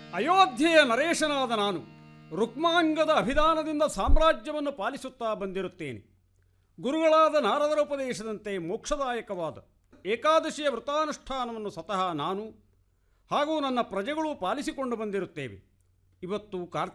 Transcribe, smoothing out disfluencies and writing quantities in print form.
ಅಯೋಧ್ಯೆಯ ನರೇಶನಾದ ನಾನು ರುಕ್ಮಾಂಗದ ಅಭಿದಾನದಿಂದ ಸಾಮ್ರಾಜ್ಯವನ್ನು ಪಾಲಿಸುತ್ತಾ ಬಂದಿರುತ್ತೇನೆ. ಗುರುಗಳಾದ ನಾರದರ ಉಪದೇಶದಂತೆ ಮೋಕ್ಷದಾಯಕವಾದ ಏಕಾದಶಿಯ ವ್ರತಾನುಷ್ಠಾನವನ್ನು ಸ್ವತಃ ನಾನು ಹಾಗೂ ನನ್ನ ಪ್ರಜೆಗಳು ಪಾಲಿಸಿಕೊಂಡು ಬಂದಿರುತ್ತೇವೆ. ಇವತ್ತು